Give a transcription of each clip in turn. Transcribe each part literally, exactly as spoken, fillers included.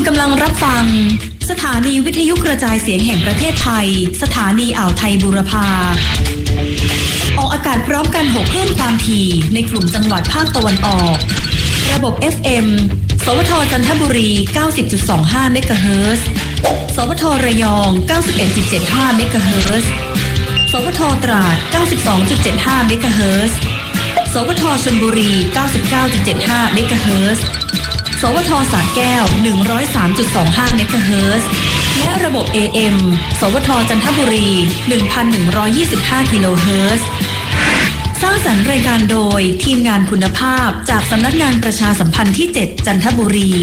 กำลังรับฟังสถานีวิทยุกระจายเสียงแห่งประเทศไทยสถานีอ่าวไทยบูรพาออกอากาศพร้อมกันหกคลื่นความถี่ในกลุ่มจังหวัดภาคตะวันออกระบบ เอฟ เอ็ม สวทจันทบุรี เก้าสิบจุดสองห้า เมกะเฮิรตซ์ สวทระยอง เก้าสิบเอ็ดจุดเจ็ดห้า เมกะเฮิรตซ์ สวทตราด เก้าสิบสองจุดเจ็ดห้า เมกะเฮิรตซ์ สวทชลบุรี เก้าสิบเก้าจุดเจ็ดห้า เมกะเฮิรตซ์ สวทสระแก้ว หนึ่งร้อยสามจุดสองห้า เมกะเฮิรตซ์ และระบบ เอ เอ็ม สวทจันทบุรี หนึ่งพันหนึ่งร้อยยี่สิบห้า กิโลเฮิรตซ์ สร้างสรรค์รายการโดยทีมงานคุณภาพจากสำนักงานประชาสัมพันธ์ที่ เจ็ด จันทบุรี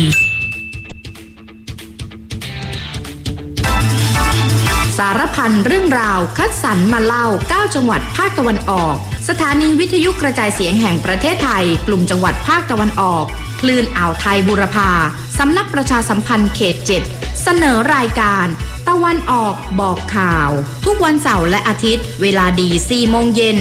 สารพันเรื่องราวคัดสรรมาเล่าเก้าจังหวัดภาคตะวันออกสถานีวิทยุกระจายเสียงแห่งประเทศไทยกลุ่มจังหวัดภาคตะวันออกคลื่นอ่าวไทยบูรพาสำนักประชาสัมพันธ์เขตเจ็ดเสนอรายการตะวันออกบอกข่าวทุกวันเสาร์และอาทิตย์เวลาดี สี่โมงเย็น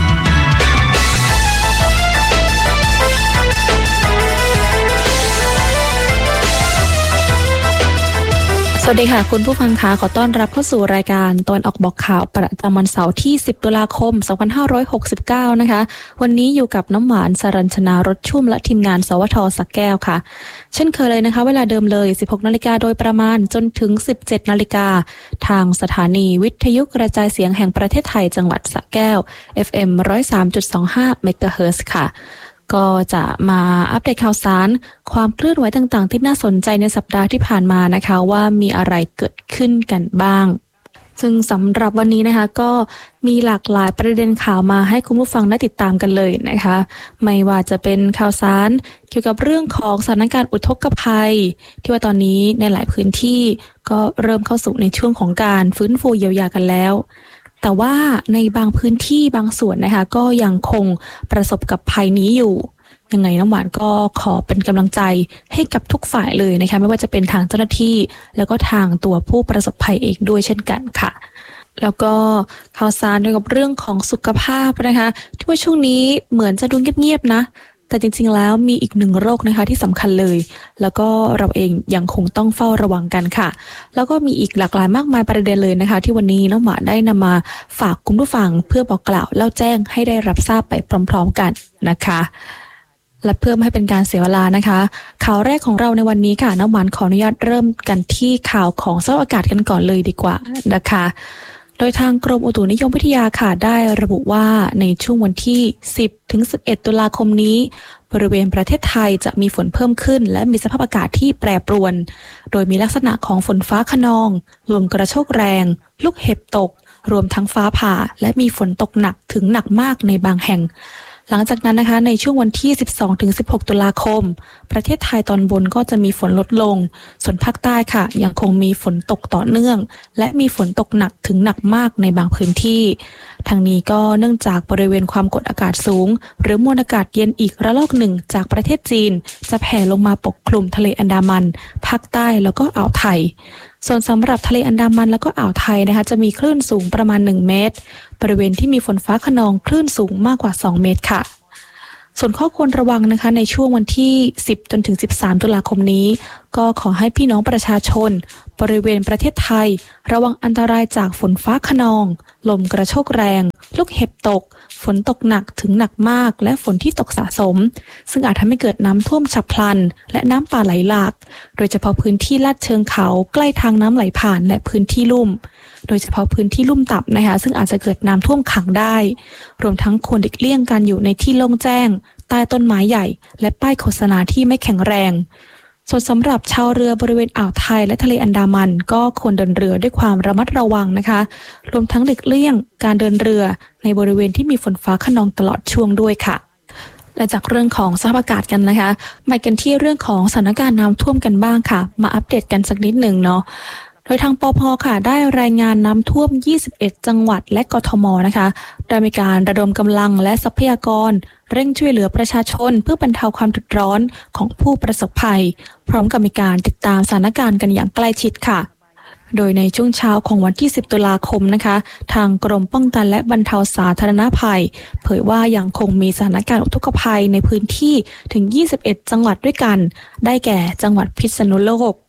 สวัสดีค่ะคุณผู้ฟังคะขอต้อนรับเข้าสู่รายการตะวันออกบอกข่าวประจำวันเสาร์ที่สิบตุลาคมสองพันห้าร้อยหกสิบเก้านะคะวันนี้อยู่กับน้ำหวานสรัญชนารสชุ่มและทีมงานสวทสระแก้วค่ะเช่นเคยเลยนะคะเวลาเดิมเลย สิบหกนาฬิกาโดยประมาณจนถึง สิบเจ็ดนาฬิกาทางสถานีวิทยุกระจายเสียงแห่งประเทศไทยจังหวัดสระแก้ว เอฟ เอ็ม หนึ่งร้อยสามจุดสองห้า เมกะเฮิรตซ์ค่ะก็จะมาอัปเดตข่าวสารความเคลื่อนไหวต่างๆที่น่าสนใจในสัปดาห์ที่ผ่านมานะคะว่ามีอะไรเกิดขึ้นกันบ้างซึ่งสำหรับวันนี้นะคะก็มีหลากหลายประเด็นข่าวมาให้คุณผู้ฟังได้ติดตามกันเลยนะคะไม่ว่าจะเป็นข่าวสารเกี่ยวกับเรื่องของสถานการณ์อุทกภัยที่ว่าตอนนี้ในหลายพื้นที่ก็เริ่มเข้าสู่ในช่วงของการฟื้นฟูเยียวยากันแล้วแต่ว่าในบางพื้นที่บางส่วนนะคะก็ยังคงประสบกับภัยนี้อยู่ยังไงน้ำหวานก็ขอเป็นกำลังใจให้กับทุกฝ่ายเลยนะคะไม่ว่าจะเป็นทางเจ้าหน้าที่แล้วก็ทางตัวผู้ประสบภัยเองด้วยเช่นกันค่ะแล้วก็ข่าวสารเกี่ยวกับเรื่องของสุขภาพนะคะที่ว่าช่วงนี้เหมือนจะดูเงียบๆนะแต่จริงๆแล้วมีอีกหนึ่งโรคนะคะที่สำคัญเลยแล้วก็เราเองยังคงต้องเฝ้าระวังกันค่ะแล้วก็มีอีกหลากหลายมากมายประเด็นเลยนะคะที่วันนี้น้องหวานได้นำมาฝากคุณผู้ฟังเพื่อบอกกล่าวเล่าแจ้งให้ได้รับทราบไปพร้อมๆกันนะคะและเพื่อไม่ให้เป็นการเสียเวลานะคะข่าวแรกของเราในวันนี้ค่ะน้องหวานขออนุญาตเริ่มกันที่ข่าวของสภาพอากาศกันก่อนเลยดีกว่านะคะโดยทางกรมอุตุนิยมวิทยาค่ะได้ระบุว่าในช่วงวันที่สิบถึงสิบเอ็ดตุลาคมนี้บริเวณประเทศไทยจะมีฝนเพิ่มขึ้นและมีสภาพอากาศที่แปรปรวนโดยมีลักษณะของฝนฟ้าคะนองลมกระโชกแรงลูกเห็บตกรวมทั้งฟ้าผ่าและมีฝนตกหนักถึงหนักมากในบางแห่งหลังจากนั้นนะคะในช่วงวันที่สิบสองถึงสิบหกตุลาคมประเทศไทยตอนบนก็จะมีฝนลดลงส่วนภาคใต้ค่ะยังคงมีฝนตกต่อเนื่องและมีฝนตกหนักถึงหนักมากในบางพื้นที่ทางนี้ก็เนื่องจากบริเวณความกดอากาศสูงหรือมวลอากาศเย็นอีกระลอกหนึ่งจากประเทศจีนจะแผ่ลงมาปกคลุมทะเลอันดามันภาคใต้แล้วก็อ่าวไทยส่วนสำหรับทะเลอันดามันแล้วก็อ่าวไทยนะคะจะมีคลื่นสูงประมาณหนึ่งเมตรบริเวณที่มีฝนฟ้าคะนองคลื่นสูงมากกว่าสองเมตรค่ะส่วนข้อควรระวังนะคะในช่วงวันที่สิบจนถึงสิบสามตุลาคมนี้ก็ขอให้พี่น้องประชาชนบริเวณประเทศไทยระวังอันตรายจากฝนฟ้าคะนองลมกระโชกแรงลูกเห็บตกฝนตกหนักถึงหนักมากและฝนที่ตกสะสมซึ่งอาจทำให้เกิดน้ำท่วมฉับพลันและน้ำป่าไหลหลากโดยเฉพาะพื้นที่ลาดเชิงเขาใกล้ทางน้ำไหลผ่านและพื้นที่ลุ่มโดยเฉพาะพื้นที่ลุ่มต่ำนะคะซึ่งอาจจะเกิดน้ำท่วมขังได้รวมทั้งควรหลีกเลี่ยงการอยู่ในที่โล่งแจ้งใต้ต้นไม้ใหญ่และป้ายโฆษณาที่ไม่แข็งแรงส่วนสำหรับชาวเรือบริเวณอ่าวไทยและทะเลอันดามันก็ควรเดินเรือด้วยความระมัดระวังนะคะรวมทั้งหลีกเลี่ยงการเดินเรือในบริเวณที่มีฝนฟ้าคะนองตลอดช่วงด้วยค่ะและจากเรื่องของสภาพอากาศกันนะคะมากันที่เรื่องของสถานการณ์น้ำท่วมกันบ้างค่ะมาอัปเดตกันสักนิดหนึ่งเนาะโดยทางปภ.ค่ะได้รายงานน้ำท่วมยี่สิบเอ็ดจังหวัดและกทม.นะคะได้มีการระดมกำลังและทรัพยากรเร่งช่วยเหลือประชาชนเพื่อบรรเทาความเดือดร้อนของผู้ประสบภัยพร้อมกับมีการติดตามสถานการณ์กันอย่างใกล้ชิดค่ะโดยในช่วงเช้าของวันที่สิบตุลาคมนะคะทางกรมป้องกันและบรรเทาสาธารณภัยเผยว่ายังคงมีสถานการณ์อุทกภัยในพื้นที่ถึงยี่สิบเอ็ดจังหวัดด้วยกันได้แก่จังหวัดพิษณุโลก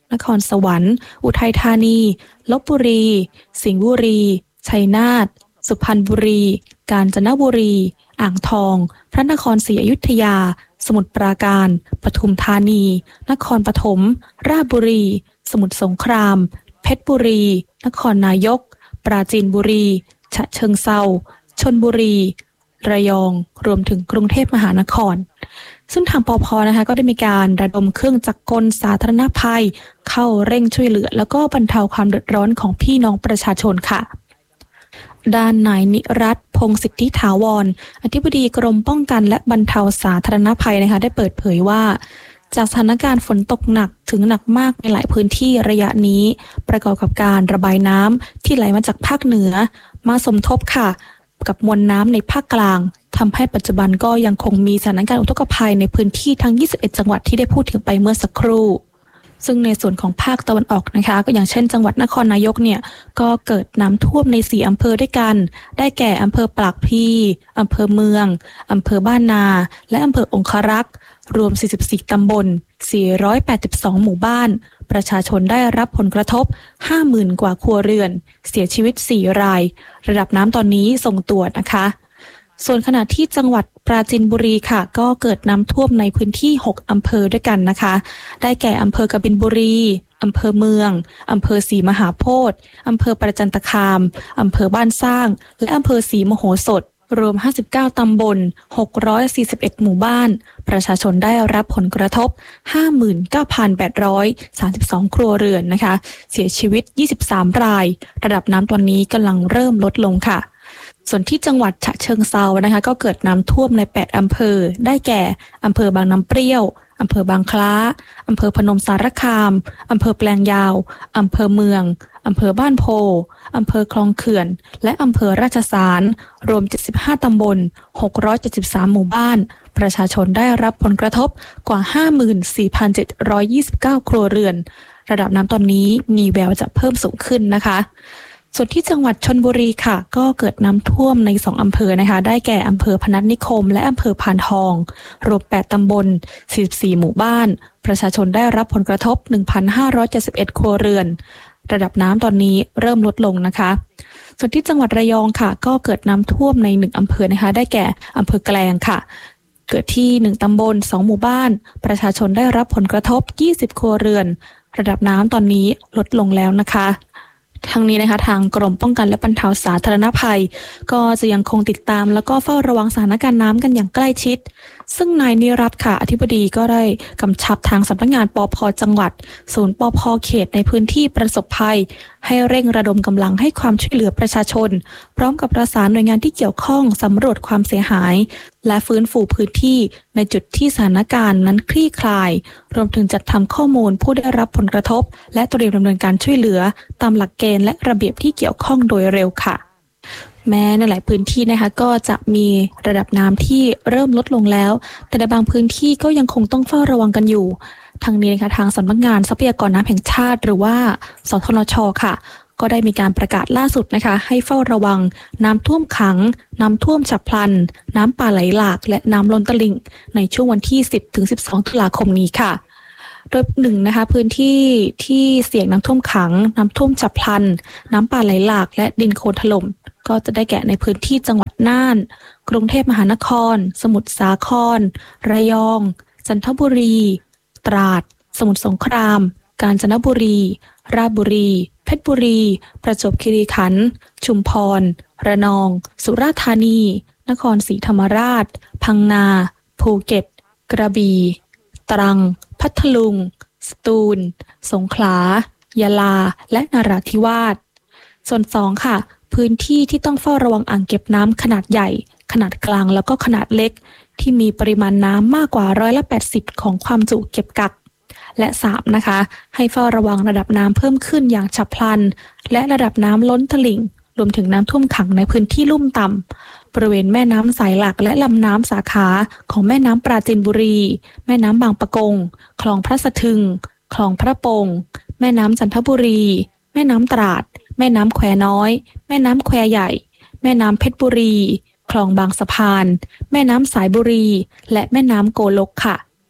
นครสวรรค์อุทัยธานีลพบุรีสิงห์บุรีชัยนาทสุพรรณบุรีกาญจนบุรีอ่างทองพระนครศรีอยุธยาสมุทรปราการปทุมธานีนครปฐมราชบุรีสมุทรสงครามเพชรบุรีนครนายกปราจีนบุรีฉะเชิงเทราชลบุรีระยองรวมถึงกรุงเทพมหานครซึ่งทางปภ.นะคะก็ได้มีการระดมเครื่องจักรกลสาธารณภัยเข้าเร่งช่วยเหลือแล้วก็บรรเทาความเดือดร้อนของพี่น้องประชาชนค่ะด้านนายนิรัตน์พงศ์สิทธิถาวรอธิบดีกรมป้องกันและบรรเทาสาธารณภัยนะคะได้เปิดเผยว่าจากสถานการณ์ฝนตกหนักถึงหนักมากในหลายพื้นที่ระยะนี้ประกอบกับการระบายน้ำที่ไหลมาจากภาคเหนือมาสมทบค่ะกับมวลน้ำในภาคกลางทำให้ปัจจุบันก็ยังคงมีสถานการณ์อุทกภัยในพื้นที่ทั้งยี่สิบเอ็ดจังหวัดที่ได้พูดถึงไปเมื่อสักครู่ซึ่งในส่วนของภาคตะวันออกนะคะก็อย่างเช่นจังหวัดนครนายกเนี่ยก็เกิดน้ำท่วมในสี่อำเภอด้วยกันได้แก่อำเภอปากพลีอำเภอเมืองอำเภอบ้านนาและอำเภอองครักษ์รวมสี่สิบสี่ตำบลสี่ร้อยแปดสิบสองหมู่บ้านประชาชนได้รับผลกระทบ ห้าหมื่น กว่าครัวเรือนเสียชีวิตสี่รายระดับน้ำตอนนี้ทรงตัวนะคะส่วนขณะที่จังหวัดปราจีนบุรีค่ะก็เกิดน้ำท่วมในพื้นที่หกอำเภอด้วยกันนะคะได้แก่อำเภอกบินบุรีอำเภอเมืองอำเภอศรีมหาโพธิ์อำเภอประจันตคามอำเภอบ้านสร้างและอำเภอศรีมโหสถรวมห้าสิบเก้าตำบลหกร้อยสี่สิบเอ็ดหมู่บ้านประชาชนได้รับผลกระทบ ห้าหมื่นเก้าพันแปดร้อยสามสิบสอง ครัวเรือนนะคะเสียชีวิตยี่สิบสามรายระดับน้ำตอนนี้กำลังเริ่มลดลงค่ะส่วนที่จังหวัดฉะเชิงเทรานะคะก็เกิดน้ำท่วมในแปดอำเภอได้แก่อำเภอบางน้ำเปรี้ยวอำเภอบางคล้าอำเภอพนมสารคามอำเภอแปลงยาวอำเภอเมืองอำเภอบ้านโพอำเภอคลองเขื่อนและอำเภอราชสารรวมเจ็ดสิบห้าตำบลหกร้อยเจ็ดสิบสามหมู่บ้านประชาชนได้รับผลกระทบกว่า ห้าหมื่นสี่พันเจ็ดร้อยยี่สิบเก้า ครัวเรือนระดับน้ำตอนนี้มีแววจะเพิ่มสูงขึ้นนะคะส่วนที่จังหวัดชลบุรีค่ะก็เกิดน้ำท่วมในสองอำเภอนะคะได้แก่อำเภอพนัสนิคมและอำเภอพานทองรวมแปดตำบลสี่สิบสี่หมู่บ้านประชาชนได้รับผลกระทบ หนึ่งพันห้าร้อยเจ็ดสิบเอ็ด ครัวเรือนระดับน้ำตอนนี้เริ่มลดลงนะคะส่วนที่จังหวัดระยองค่ะก็เกิดน้ำท่วมในหนึ่งอำเภอนะคะได้แก่อำเภอแกลงค่ะเกิดที่หนึ่งตำบลสองหมู่บ้านประชาชนได้รับผลกระทบยี่สิบครัวเรือนระดับน้ำตอนนี้ลดลงแล้วนะคะทั้งนี้นะคะทางกรมป้องกันและบรรเทาสาธารณภัยก็จะยังคงติดตามแล้วก็เฝ้าระวังสถานการณ์น้ำกันอย่างใกล้ชิดซึ่งนายนิรัตน์ค่ะอธิบดีก็ได้กำชับทางสำนักงานปภ.จังหวัดศูนย์ปภ.เขตในพื้นที่ประสบภัยให้เร่งระดมกำลังให้ความช่วยเหลือประชาชนพร้อมกับประสานหน่วยงานที่เกี่ยวข้องสำรวจความเสียหายและฟื้นฟูพื้นที่ในจุดที่สถานการณ์นั้นคลี่คลายรวมถึงจัดทำข้อมูลผู้ได้รับผลกระทบและเตรียมดำเนินการช่วยเหลือตามหลักเกณฑ์และระเบียบที่เกี่ยวข้องโดยเร็วค่ะแม้ในหลายพื้นที่นะคะก็จะมีระดับน้ำที่เริ่มลดลงแล้วแต่ในบางพื้นที่ก็ยังคงต้องเฝ้าระวังกันอยู่ทางนี้นะคะทางสำนักงานทรัพยากรน้ำแห่งชาติหรือว่าสทนช.ค่ะก็ได้มีการประกาศล่าสุดนะคะให้เฝ้าระวังน้ำท่วมขังน้ำท่วมฉับพลันน้ำป่าไหลหลากและน้ำล้นตลิ่งในช่วงวันที่ สิบถึงสิบสอง ตุลาคมนี้ค่ะโดยหนึ่งนะคะพื้นที่ที่เสี่ยงน้ำท่วมขังน้ำท่วมฉับพลันน้ำป่าไหลหลากและดินโคลนถล่มก็จะได้แก่ในพื้นที่จังหวัดน่านกรุงเทพมหานครสมุทรสาครระยองจันทบุรีตราดสมุทรสงครามกาญจนบุรีราชบุรีเพชรบุรีประจวบคีรีขันธ์ชุมพรระนองสุราษฎร์ธานีนครศรีธรรมราชพังงาภูเก็ตกระบี่ตรังพัทลุงสตูลสงขลายะลาและนราธิวาสส่วนสองค่ะพื้นที่ที่ต้องเฝ้าระวังอ่างเก็บน้ำขนาดใหญ่ขนาดกลางแล้วก็ขนาดเล็กที่มีปริมาณน้ำมากกว่าร้อยละแปดสิบของความจุเก็บกักและสามนะคะให้เฝ้าระวังระดับน้ำเพิ่มขึ้นอย่างฉับพลันและระดับน้ำล้นตลิ่งรวมถึงน้ำท่วมขังในพื้นที่ลุ่มต่ำบริเวณแม่น้ำสายหลักและลำน้ำสาขาของแม่น้ำปราจีนบุรีแม่น้ำบางปะกงคลองพระสะทึงคลองพระปงแม่น้ำจันทบุรีแม่น้ำตราดแม่น้ำแควน้อยแม่น้ำแควใหญ่แม่น้ำเพชรบุรีคลองบางสะพานแม่น้ำสายบุรีและแม่น้ำโกลกค่ะ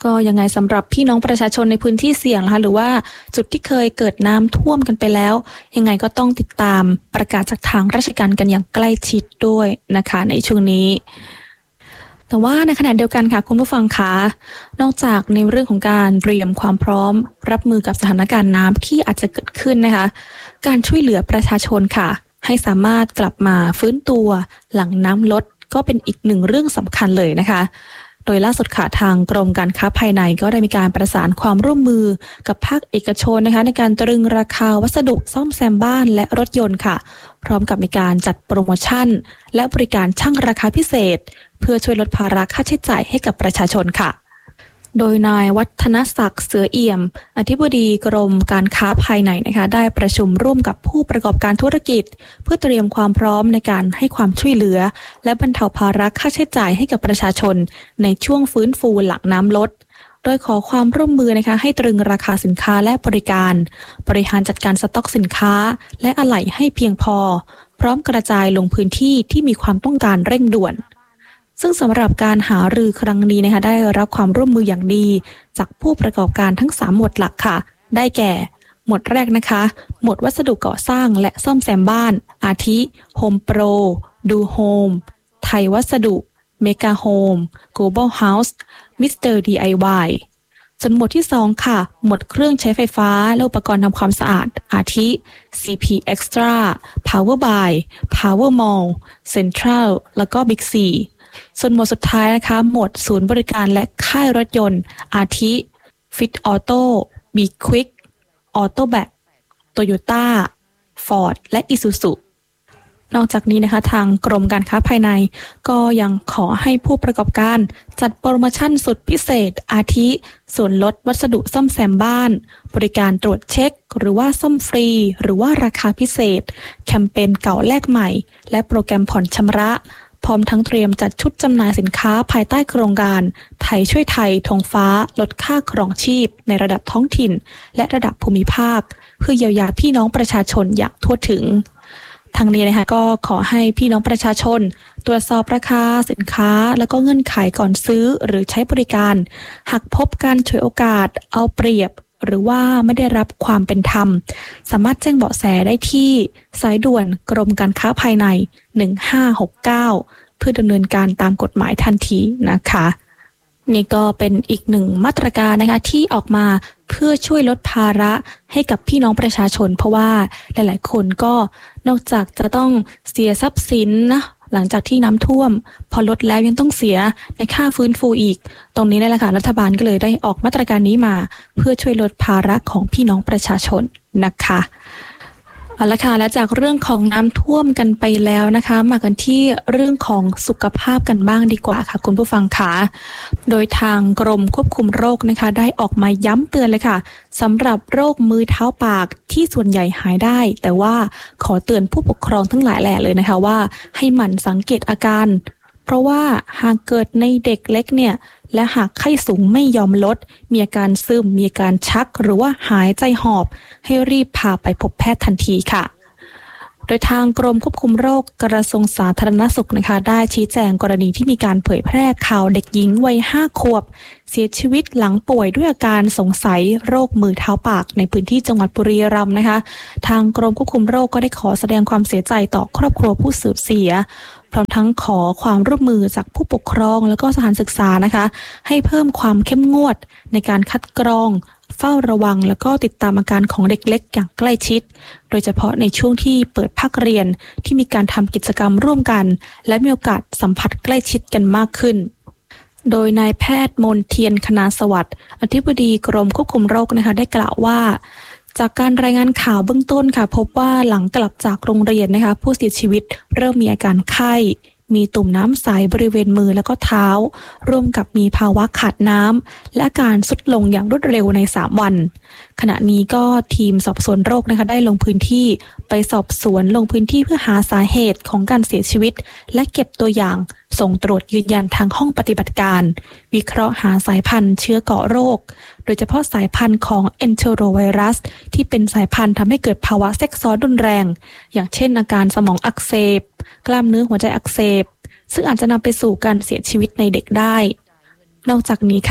ก็ยังไงสำหรับพี่น้องประชาชนในพื้นที่เสี่ยงนะคะหรือว่าจุดที่เคยเกิดน้ำท่วมกันไปแล้วยังไงก็ต้องติดตามประกาศจากทางราชการกันอย่างใกล้ชิดด้วยนะคะในช่วงนี้แต่ว่าในขณะเดียวกันค่ะคุณผู้ฟังคะนอกจากในเรื่องของการเตรียมความพร้อมรับมือกับสถานการณ์น้ำที่อาจจะเกิดขึ้นนะคะการช่วยเหลือประชาชนค่ะให้สามารถกลับมาฟื้นตัวหลังน้ำลดก็เป็นอีกหนึ่งเรื่องสำคัญเลยนะคะโดยล่าสุดค่ะทางกรมการค้าภายในก็ได้มีการประสานความร่วมมือกับภาคเอกชนนะคะในการตรึงราคาวัสดุซ่อมแซมบ้านและรถยนต์ค่ะพร้อมกับมีการจัดโปรโมชั่นและบริการชั่งราคาพิเศษเพื่อช่วยลดภาระค่าใช้จ่ายให้กับประชาชนค่ะโดยนายวัฒนศักดิ์เสือเอี่ยมอธิบดีกรมการค้าภายในนะคะได้ประชุมร่วมกับผู้ประกอบการธุรกิจเพื่อเตรียมความพร้อมในการให้ความช่วยเหลือและบรรเทาภาระค่าใช้จ่ายให้กับประชาชนในช่วงฟื้นฟูหลังน้ำลดโดยขอความร่วมมือนะคะให้ตรึงราคาสินค้าและบริการบริหารจัดการสต็อกสินค้าและอะไหล่ให้เพียงพอพร้อมกระจายลงพื้นที่ที่มีความต้องการเร่งด่วนซึ่งสำหรับการหารือครั้งนี้นะคะได้รับความร่วมมืออย่างดีจากผู้ประกอบการทั้งสามหมวดหลักค่ะได้แก่หมวดแรกนะคะหมวดวัสดุก่อสร้างและซ่อมแซมบ้านอาทิโฮมโปรดูโฮมไทยวัสดุเมกาโฮม Global House มิสเตอร์ ดี ไอ วาย ส่วนหมวดที่สองค่ะหมวดเครื่องใช้ไฟฟ้าและอุปกรณ์ทำความสะอาดอาทิ ซี พี Extra Power Buy Power Mall Central แล้วก็ Big Cส่วนหมวดสุดท้ายนะคะหมวดศูนย์บริการและค่ายรถยนต์อาทิ Fit Auto B Quick Autobac Toyota Ford และ Isuzu นอกจากนี้นะคะทางกรมการค้าภายในก็ยังขอให้ผู้ประกอบการจัดโปรโมชั่นสุดพิเศษอาทิส่วนลดวัสดุซ่อมแซมบ้านบริการตรวจเช็คหรือว่าซ่อมฟรีหรือว่าราคาพิเศษแคมเปญเก่าแลกใหม่และโปรแกรมผ่อนชำระพร้อมทั้งเตรียมจัดชุดจำหน่ายสินค้าภายใต้โครงการไทยช่วยไทยธงฟ้าลดค่าครองชีพในระดับท้องถิ่นและระดับภูมิภาคเพื่อเยียวยาพี่น้องประชาชนอย่างทั่วถึงทางนี้นะคะก็ขอให้พี่น้องประชาชนตรวจสอบราคาสินค้าแล้วก็เงื่อนไขก่อนซื้อหรือใช้บริการหากพบการฉวยโอกาสเอาเปรียบหรือว่าไม่ได้รับความเป็นธรรมสามารถแจ้งเบาะแสได้ที่สายด่วนกรมการค้าภายในหนึ่งห้าหกเก้าเพื่อดำเนินการตามกฎหมายทันทีนะคะนี่ก็เป็นอีกหนึ่งมาตรการนะคะที่ออกมาเพื่อช่วยลดภาระให้กับพี่น้องประชาชนเพราะว่าหลายๆคนก็นอกจากจะต้องเสียทรัพย์สินนะหลังจากที่น้ำท่วมพอลดแล้วยังต้องเสียในค่าฟื้นฟูอีกตรงนี้นี่แหละค่ะรัฐบาลก็เลยได้ออกมาตรการนี้มาเพื่อช่วยลดภาระของพี่น้องประชาชนนะคะเอาละค่ะและจากเรื่องของน้ำท่วมกันไปแล้วนะคะมากันที่เรื่องของสุขภาพกันบ้างดีกว่าค่ะคุณผู้ฟังค่ะโดยทางกรมควบคุมโรคนะคะได้ออกมาย้ำเตือนเลยค่ะสำหรับโรคมือเท้าปากที่ส่วนใหญ่หายได้แต่ว่าขอเตือนผู้ปกครองทั้งหลายแหล่เลยนะคะว่าให้หมั่นสังเกตอาการเพราะว่าหากเกิดในเด็กเล็กเนี่ยและหากไข้สูงไม่ยอมลดมีอาการซึมมีอาการชักหรือว่าหายใจหอบให้รีบพาไปพบแพทย์ทันทีค่ะโดยทางกรมควบคุมโรคกระทรวงสาธารณสุขนะคะได้ชี้แจงกรณีที่มีการเผยแพร่ข่าวเด็กหญิงวัยห้าขวบเสียชีวิตหลังป่วยด้วยอาการสงสัยโรคมือเท้าปากในพื้นที่จังหวัดบุรีรัมย์นะคะทางกรมควบคุมโรคก็ได้ขอแสดงความเสียใจต่อครอบครัวผู้สูญเสียพร้อมทั้งขอความร่วมมือจากผู้ปกครองและก็สถานศึกษานะคะให้เพิ่มความเข้มงวดในการคัดกรองเฝ้าระวังแล้วก็ติดตามอาการของเด็กเล็กอย่างใกล้ชิดโดยเฉพาะในช่วงที่เปิดภาคเรียนที่มีการทำกิจกรรมร่วมกันและมีโอกาสสัมผัสใกล้ชิดกันมากขึ้นโดยนายแพทย์มนเทียนคณาสวัสดิ์อธิบดีกรมควบคุมโรคนะคะได้กล่าวว่าจากการรายงานข่าวเบื้องต้นค่ะพบว่าหลังกลับจากโรงเรียนนะคะผู้เสียชีวิตเริ่มมีอาการไข้มีตุ่มน้ำใสบริเวณมือแล้วก็เท้าร่วมกับมีภาวะขาดน้ำและอาการทรุดลงอย่างรวดเร็วในสามวันขณะนี้ก็ทีมสอบสวนโรคนะคะได้ลงพื้นที่ไปสอบสวนลงพื้นที่เพื่อหาสาเหตุของการเสียชีวิตและเก็บตัวอย่างส่งตรวจยืนยันทางห้องปฏิบัติการวิเคราะห์หาสายพันธุ์เชื้อก่อโรคโดยเฉพาะสายพันธุ์ของ Enterovirus ที่เป็นสายพันธุ์ทำให้เกิดภาวะแทรกซ้อนรุนแรงอย่างเช่นอาการสมองอักเสบกล้ามเนื้อหัวใจอักเสบซึ่งอาจจะนำไปสู่การเสียชีวิตในเด็กได้นอกจากนี้ค่ะ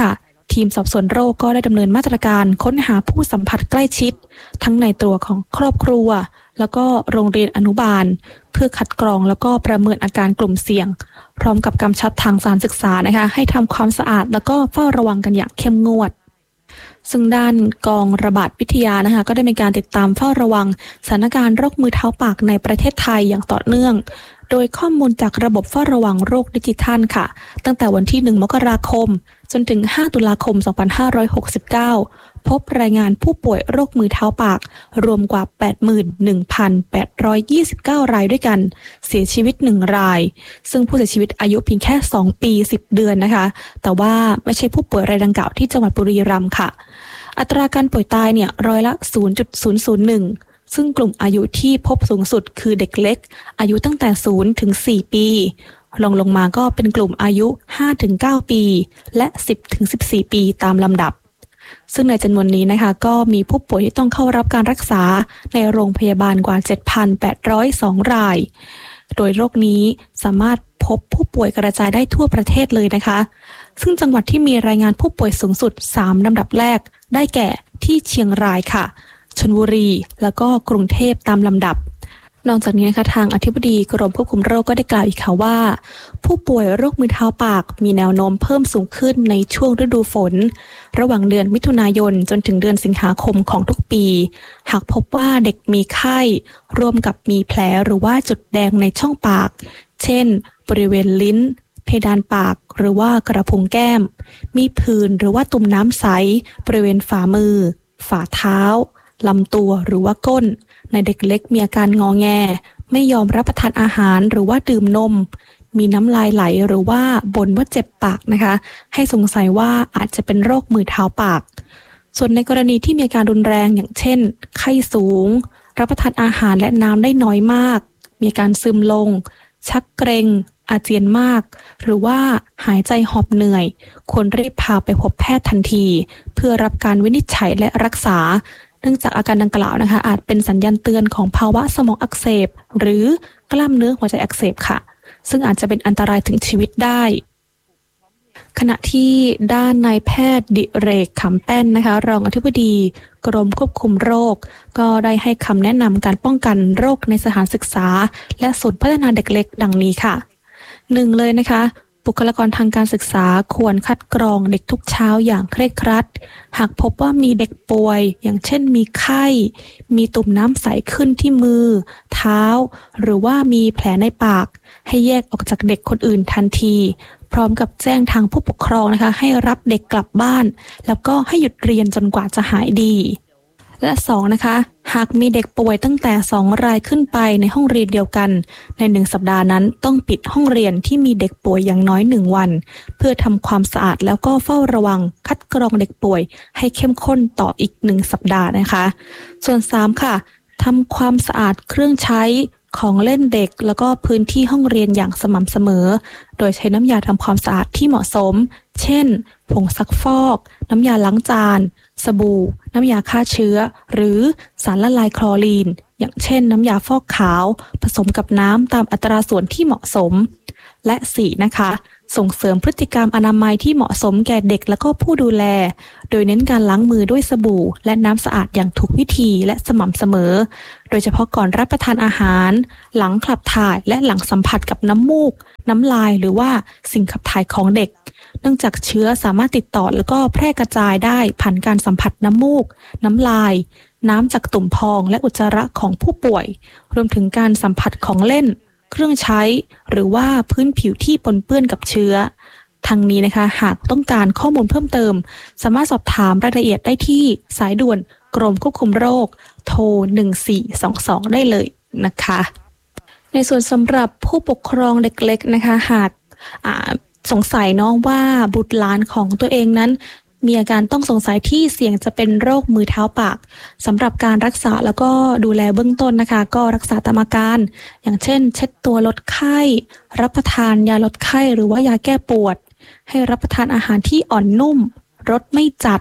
ทีมสอบสวนโรคก็ได้ดำเนินมาตรการค้นหาผู้สัมผัสใกล้ชิดทั้งในตัวของครอบครัวแล้วก็โรงเรียนอนุบาลเพื่อคัดกรองแล้วก็ประเมินอาการกลุ่มเสี่ยงพร้อมกับกำชับทางสถานศึกษานะคะให้ทำความสะอาดแล้วก็เฝ้าระวังกันอย่างเข้มงวดซึ่งด้านกองระบาดวิทยานะคะก็ได้มีการติดตามเฝ้าระวังสถานการณ์โรคมือเท้าปากในประเทศไทยอย่างต่อเนื่องโดยข้อมูลจากระบบเฝ้าระวังโรคดิจิทัลค่ะตั้งแต่วันที่หนึ่งมกราคมจนถึงห้าตุลาคมสองพันห้าร้อยหกสิบเก้าพบรายงานผู้ป่วยโรคมือเท้าปากรวมกว่า แปดหมื่นหนึ่งพันแปดร้อยยี่สิบเก้า รายด้วยกันเสียชีวิตหนึ่งรายซึ่งผู้เสียชีวิตอายุเพียงแค่สองปีสิบเดือนนะคะแต่ว่าไม่ใช่ผู้ป่วยรายดังกล่าวที่จังหวัดบุรีรัมย์ค่ะอัตราการป่วยตายเนี่ยร้อยละ ศูนย์จุดศูนย์ศูนย์หนึ่ง ซึ่งกลุ่มอายุที่พบสูงสุดคือเด็กเล็กอายุตั้งแต่ศูนย์ถึงสี่ปีลงลงมาก็เป็นกลุ่มอายุ ห้าถึงเก้า ปีและ สิบถึงสิบสี่ ปีตามลำดับซึ่งในจำนวนนี้นะคะก็มีผู้ป่วยที่ต้องเข้ารับการรักษาในโรงพยาบาลกว่า เจ็ดพันแปดร้อยสอง รายโดยโรคนี้สามารถพบผู้ป่วยกระจายได้ทั่วประเทศเลยนะคะซึ่งจังหวัดที่มีรายงานผู้ป่วยสูงสุดสามลำดับแรกได้แก่ที่เชียงรายค่ะชลบุรีแล้วก็กรุงเทพตามลำดับนอกจากนี้นะคะทางอธิบดีกรมควบคุมโรคก็ได้กล่าวอีกค่ะว่าผู้ป่วยโรคมือเท้าปากมีแนวโน้มเพิ่มสูงขึ้นในช่วงฤดูฝนระหว่างเดือนมิถุนายนจนถึงเดือนสิงหาคมของทุกปีหากพบว่าเด็กมีไข้ร่วมกับมีแผลหรือว่าจุดแดงในช่องปากเช่นบริเวณลิ้นเพดานปากหรือว่ากระพุ้งแก้มมีผื่นหรือว่าตุ่มน้ำใสบริเวณฝ่ามือฝ่าเท้าลำตัวหรือว่าก้นในเด็กเล็กมีอาการงอแงไม่ยอมรับประทานอาหารหรือว่าดื่มนมมีน้ำลายไหลหรือว่าบ่นว่าเจ็บปากนะคะให้สงสัยว่าอาจจะเป็นโรคมือเท้าปากส่วนในกรณีที่มีอาการรุนแรงอย่างเช่นไข้สูงรับประทานอาหารและน้ำได้น้อยมากมีอาการซึมลงชักเกร็งอาเจียนมากหรือว่าหายใจหอบเหนื่อยควรรีบพาไปพบแพทย์ทันทีเพื่อรับการวินิจฉัยและรักษาเนื่องจากอาการดังกล่าวนะคะอาจเป็นสัญญาณเตือนของภาวะสมองอักเสบหรือกล้ามเนื้อหัวใจอักเสบค่ะซึ่งอาจจะเป็นอันตรายถึงชีวิตได้ขณะที่ด้านนายแพทย์ดิเรกขำแป้นนะคะรองอธิบดีกรมควบคุมโรคก็ได้ให้คำแนะนำการป้องกันโรคในสถานศึกษาและศูนย์พัฒนาเด็กเล็กดังนี้ค่ะหนึ่งเลยนะคะบุคลากรทางการศึกษาควรคัดกรองเด็กทุกเช้าอย่างเคร่งครัดหากพบว่ามีเด็กป่วยอย่างเช่นมีไข้มีตุ่มน้ำใสขึ้นที่มือเท้าหรือว่ามีแผลในปากให้แยกออกจากเด็กคนอื่นทันทีพร้อมกับแจ้งทางผู้ปกครองนะคะให้รับเด็กกลับบ้านแล้วก็ให้หยุดเรียนจนกว่าจะหายดีและสองนะคะหากมีเด็กป่วยตั้งแต่สองรายขึ้นไปในห้องเรียนเดียวกันในหนึ่งสัปดาห์นั้นต้องปิดห้องเรียนที่มีเด็กป่วยอย่างน้อยหนึ่งวันเพื่อทำความสะอาดแล้วก็เฝ้าระวังคัดกรองเด็กป่วยให้เข้มข้นต่ออีกหนึ่งสัปดาห์นะคะส่วนสามค่ะทำความสะอาดเครื่องใช้ของเล่นเด็กแล้วก็พื้นที่ห้องเรียนอย่างสม่ำเสมอโดยใช้น้ำยาทำความสะอาดที่เหมาะสมเช่นผงซักฟอกน้ำยาล้างจานสบู่น้ำยาฆ่าเชื้อหรือสารละลายคลอรีนอย่างเช่นน้ำยาฟอกขาวผสมกับน้ำตามอัตราส่วนที่เหมาะสมและสี่นะคะส่งเสริมพฤติกรรมอนามัยที่เหมาะสมแก่เด็กและก็ผู้ดูแลโดยเน้นการล้างมือด้วยสบู่และน้ำสะอาดอย่างถูกวิธีและสม่ำเสมอโดยเฉพาะก่อนรับประทานอาหารหลังขับถ่ายและหลังสัมผัสกับน้ำมูกน้ำลายหรือว่าสิ่งขับถ่ายของเด็กเนื่องจากเชื้อสามารถติดต่อแล้วก็แพร่กระจายได้ผ่านการสัมผัสน้ำมูกน้ำลายน้ำจากตุ่มพองและอุจจาระของผู้ป่วยรวมถึงการสัมผัสของเล่นเครื่องใช้หรือว่าพื้นผิวที่ปนเปื้อนกับเชื้อทั้งนี้นะคะหากต้องการข้อมูลเพิ่มเติมสามารถสอบถามรายละเอียดได้ที่สายด่วนกรมควบคุมโรคโทรหนึ่งสี่สองสองได้เลยนะคะในส่วนสำหรับผู้ปกครองเด็กเล็กนะคะหากสงสัยเนาะว่าบุตรหลานของตัวเองนั้นมีอาการต้องสงสัยที่เสี่ยงจะเป็นโรคมือเท้าปากสำหรับการรักษาแล้วก็ดูแลเบื้องต้นนะคะก็รักษาตามอาการอย่างเช่นเช็ดตัวลดไข้รับประทานยาลดไข้หรือว่ายาแก้ปวดให้รับประทานอาหารที่อ่อนนุ่มรสไม่จัด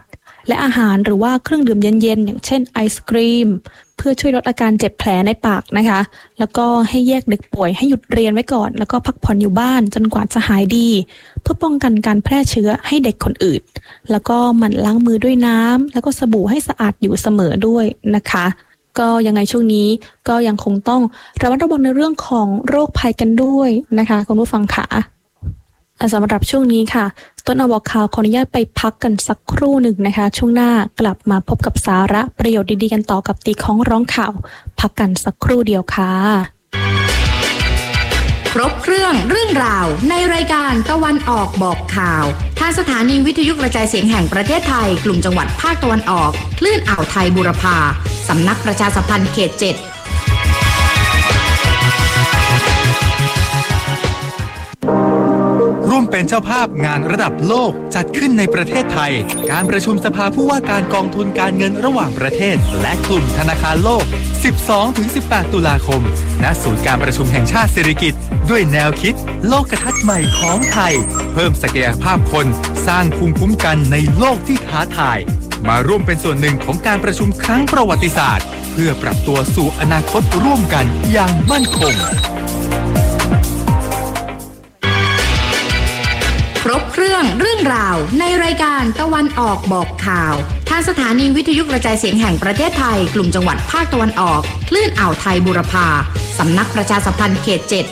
และอาหารหรือว่าเครื่องดื่มเย็นๆอย่างเช่นไอศกรีมเพื่อช่วยลดอาการเจ็บแผลในปากนะคะแล้วก็ให้แยกเด็กป่วยให้หยุดเรียนไว้ก่อนแล้วก็พักผ่อนอยู่บ้านจนกว่าจะหายดีเพื่อป้องกันการแพร่เชื้อให้เด็กคนอื่นแล้วก็หมั่นล้างมือด้วยน้ำแล้วก็สบู่ให้สะอาดอยู่เสมอด้วยนะคะก็ยังไงช่วงนี้ก็ยังคงต้องระมัดระวังในเรื่องของโรคภัยกันด้วยนะคะคุณผู้ฟังค่ะสำหรับช่วงนี้ค่ะต้นเอาบอกข่าวขออนุญาตไปพักกันสักครู่หนึ่งนะคะช่วงหน้ากลับมาพบกับสาระประโยชน์ดีๆกันต่อกับตีของร้องข่าวพักกันสักครู่เดียวค่ะครบเครื่องเรื่องราวในรายการตะวันออกบอกข่าวทางสถานีวิทยุกระจายเสียงแห่งประเทศไทยกลุ่มจังหวัดภาคตะวันออกคลื่นอ่าวไทยบูรพาสำนักประชาสัมพันธ์เขตเจ็ดร่วมเป็นเจ้าภาพงานระดับโลกจัดขึ้นในประเทศไทยการประชุมสภาผู้ว่าการกองทุนการเงินระหว่างประเทศและกลุ่มธนาคารโลก สิบสองถึงสิบแปด ตุลาคมณศูนย์การประชุมแห่งชาติสิริกิติ์ด้วยแนวคิดโลกทัศน์ใหม่ของไทยเพิ่มศักยภาพคนสร้างภูมิคุ้มกันในโลกที่ท้าทายมาร่วมเป็นส่วนหนึ่งของการประชุมครั้งประวัติศาสตร์เพื่อปรับตัวสู่อนาคตร่วมกันอย่างมั่นคงครบเครื่องเรื่องราวในรายการตะวันออกบอกข่าวทางสถานีวิทยุกระจายเสียงแห่งประเทศไทยกลุ่มจังหวัดภาคตะวันออกคลื่นอ่าวไทยบูรพาสำนักประชาสัมพันธ์เขตเจ็ด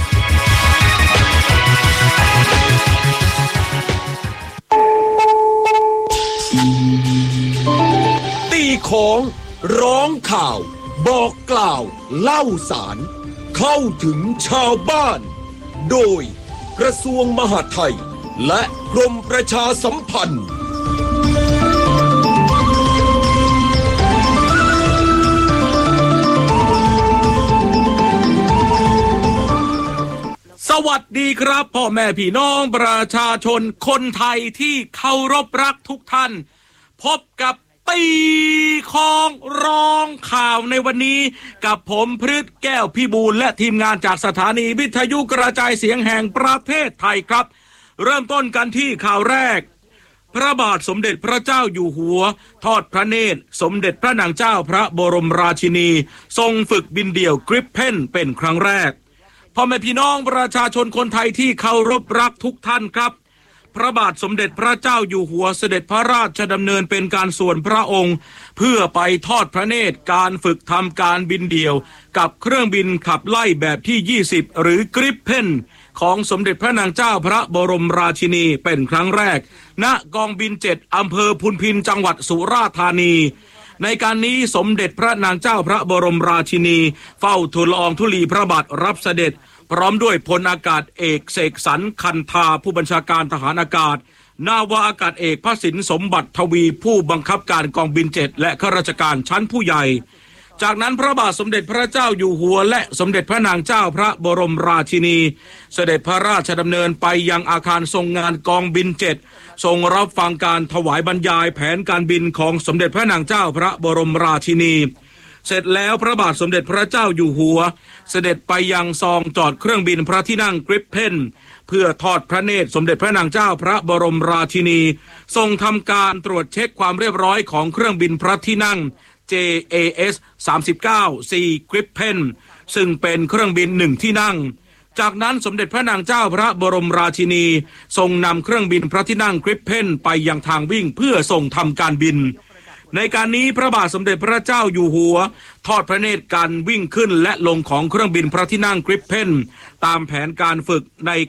ตีของร้องข่าวบอกกล่าวเล่าสารเข้าถึงชาวบ้านโดยกระทรวงมหาดไทยและกรมประชาสัมพันธ์สวัสดีครับพ่อแม่พี่น้องประชาชนคนไทยที่เคารพรักทุกท่านพบกับตีของร้องข่าวในวันนี้กับผมพฤทธิ์แก้วพิบูลและทีมงานจากสถานีวิทยุกระจายเสียงแห่งประเทศไทยครับเริ่มต้นกันที่ข่าวแรกพระบาทสมเด็จพระเจ้าอยู่หัวทอดพระเนตรสมเด็จพระนางเจ้าพระบรมราชินีทรงฝึกบินเดี่ยวกริปเพนเป็นครั้งแรกพ่อแม่พี่น้องประชาชนคนไทยที่เคารพรักทุกท่านครับพระบาทสมเด็จพระเจ้าอยู่หัวเสด็จพระราชดำเนินเป็นการส่วนพระองค์เพื่อไปทอดพระเนตรการฝึกทำการบินเดี่ยวกับเครื่องบินขับไล่แบบที่ยี่สิบหรือกริปเพนของสมเด็จพระนางเจ้าพระบรมราชินีเป็นครั้งแรกณกองบินเจ็ดอำเภอพุนพินจังหวัดสุราษฎร์ธานีในการนี้สมเด็จพระนางเจ้าพระบรมราชินีเฝ้าทูลละอองธุลีพระบาทรับเสด็จพร้อมด้วยพลอากาศเอกเสกสรรคันธาผู้บัญชาการทหารอากาศนาวาอากาศเอกพระสินสมบัติทวีผู้บังคับการกองบินเจ็ดและข้าราชการชั้นผู้ใหญ่จากนั้นพระบาทสมเด็จพระเจ้าอยู่หัวและสมเด็จพระนางเจ้าพระบรมราชินีเสด็จพระราชดำเนินไปยังอาคารทรงงานกองบินเจ็ดทรงรับฟังการถวายบรรยายแผนการบินของสมเด็จพระนางเจ้าพระบรมราชินีเสร็จแล้วพระบาทสมเด็จพระเจ้าอยู่หัวเสด็จไปยังซองจอดเครื่องบินพระที่นั่งกริปเพนเพื่อทอดพระเนตรสมเด็จพระนางเจ้าพระบรมราชินีทรงทำการตรวจเช็คความเรียบร้อยของเครื่องบินพระที่นั่ง เจ เอ เอส สามสิบเก้า ซี Gripen ซึ่งเป็นเครื่องบินหนึ่งที่นั่งจากนั้นสมเด็จพระนางเจ้าพระบรมราชินีทรงนำเครื่องบินพระที่นั่ง Gripen ไปยังทางวิ่งเพื่อส่งทำการบินในการนี้พระบาทสมเด็จพระเจ้าอยู่หัวทอดพระเนตรการวิ่งขึ้นและลงของเครื่องบินพระที่นั่ง Gripen ตามแผนการฝึกใน